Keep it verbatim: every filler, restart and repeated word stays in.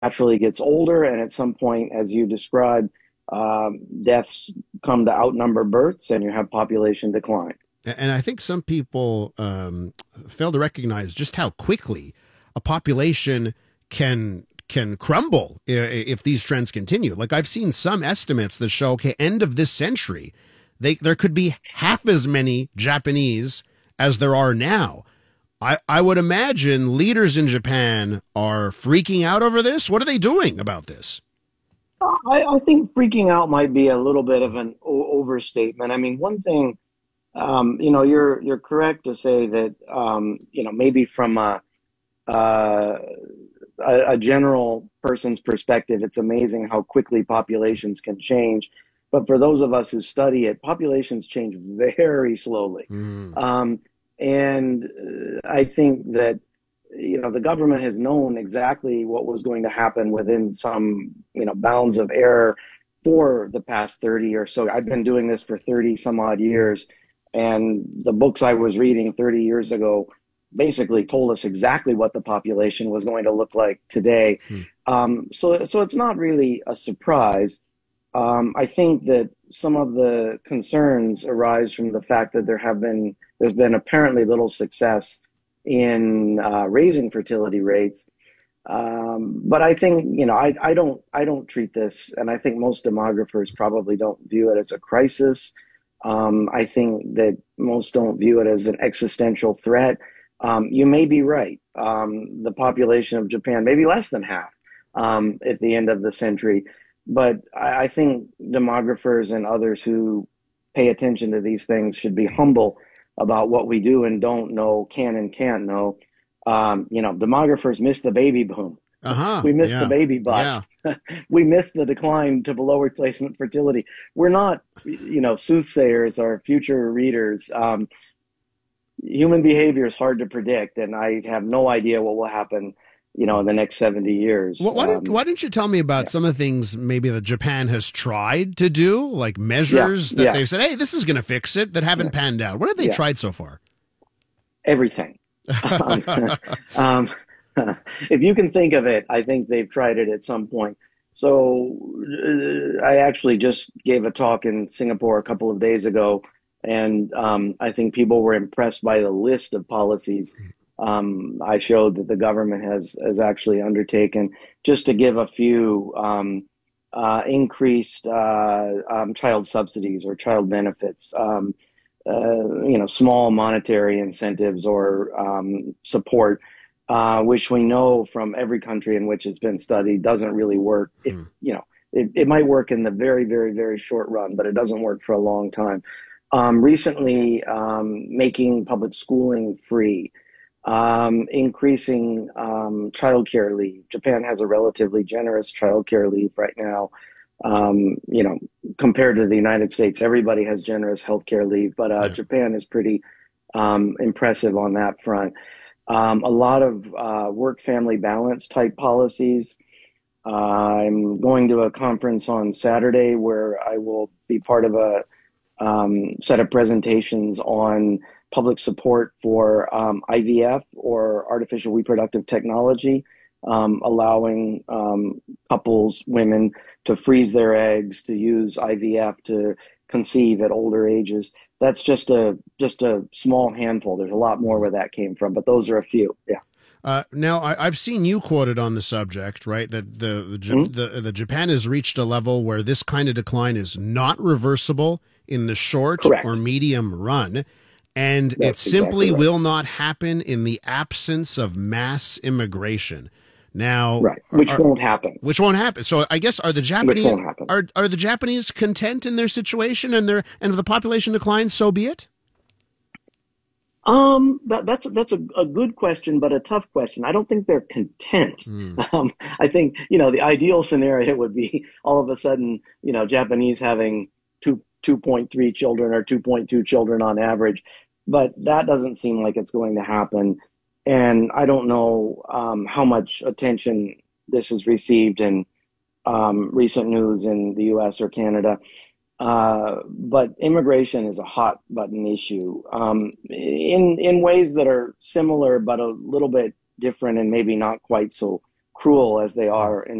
naturally gets older, and at some point, as you described, um, deaths come to outnumber births, and you have population decline. And I think some people um, fail to recognize just how quickly a population can can crumble if these trends continue. Like I've seen some estimates that show, okay, end of this century, they there could be half as many Japanese as there are now. I, I would imagine leaders in Japan are freaking out over this. What are they doing about this? I, I think freaking out might be a little bit of an o- overstatement. I mean, one thing, um, you know, you're you're correct to say that, um, you know, maybe from a, uh, a a general person's perspective, it's amazing how quickly populations can change. But for those of us who study it, populations change very slowly. Mm. Um, and uh, I think that, you know, the government has known exactly what was going to happen within some, you know, bounds of error for the past thirty or so. I've been doing this for thirty some odd years, and the books I was reading thirty years ago basically told us exactly what the population was going to look like today. Mm. Um, so, so it's not really a surprise. Um, I think that some of the concerns arise from the fact that there have been there's been apparently little success in uh, raising fertility rates. Um, but I think, you know, I, I don't I don't treat this, and I think most demographers probably don't view it as a crisis. Um, I think that most don't view it as an existential threat. Um, you may be right. Um, the population of Japan may be less than half um, at the end of the century. But I, I think demographers and others who pay attention to these things should be humble about what we do and don't know, can and can't know. Um, you know, demographers miss the baby boom. Uh-huh. We missed the Yeah. baby Yeah. bust. We missed the decline to below replacement fertility. We're not, you know, soothsayers or future readers. Um, human behavior is hard to predict, and I have no idea what will happen, you know, in the next seventy years. Why didn't Um, Why didn't you tell me about yeah, some of the things maybe that Japan has tried to do, like yeah, measures that yeah, they've said, "Hey, this is going to fix it," that haven't yeah, panned out? What have they yeah. tried so far? Everything. Um, um, if you can think of it, I think they've tried it at some point. So uh, I actually just gave a talk in Singapore a couple of days ago, and um, I think people were impressed by the list of policies um, I showed that the government has has actually undertaken. Just to give a few, um, uh, increased uh, um, child subsidies or child benefits. Um, uh, you know, small monetary incentives or um, support, uh, which we know from every country in which it's been studied doesn't really work. If Hmm. you know, it, it might work in the very, very, very short run, but it doesn't work for a long time. Um, recently, um, making public schooling free, um, increasing um, childcare leave. Japan has a relatively generous childcare leave right now. Um, you know, compared to the United States, everybody has generous healthcare leave, but uh, Yeah. Japan is pretty um, impressive on that front. Um, a lot of uh, work-family balance type policies. Uh, I'm going to a conference on Saturday where I will be part of a um, set of presentations on public support for um, I V F or artificial reproductive technology, um, allowing um, couples, women, to freeze their eggs, to use I V F to conceive at older ages. That's just a just a small handful. There's a lot more where that came from, but those are a few. Yeah. Uh, now, I, I've seen you quoted on the subject, right? That the the, Ja- Mhm. the the Japan has reached a level where this kind of decline is not reversible in the short or Correct. medium run, and it That's exactly simply right. will not happen in the absence of mass immigration. Now, Right. are, Which are, won't happen. which won't happen. So, I guess are the Which Japanese won't happen. are are the Japanese content in their situation and their and if the population declines, so be it. Um, that, that's that's a, a good question, but a tough question. I don't think they're content. Hmm. Um, I think, you know, the ideal scenario would be all of a sudden, you know, Japanese having two two point three children or two point two children on average, but that doesn't seem like it's going to happen. And I don't know um, how much attention this has received in um, recent news in the U S or Canada. Uh, but immigration is a hot button issue um, in in ways that are similar, but a little bit different, and maybe not quite so cruel as they Yeah. are in